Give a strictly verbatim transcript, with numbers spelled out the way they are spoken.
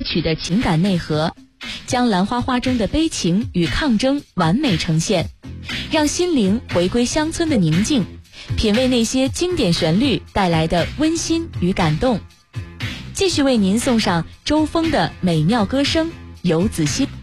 曲的情感内核，将兰花花中的悲情与抗争完美呈现，让心灵回归乡村的宁静，品味那些经典旋律带来的温馨与感动。继续为您送上周峰的美妙歌声《游子心》。